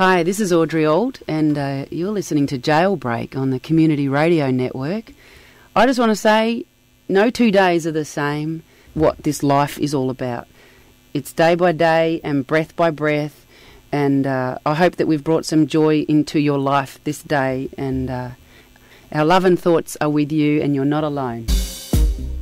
Hi, this is Audrey Auld, and you're listening to Jailbreak on the Community Radio Network. I just want to say, no 2 days are the same. What this life is all about. It's day by day and breath by breath, and I hope that we've brought some joy into your life this day, and our love and thoughts are with you, and you're not alone.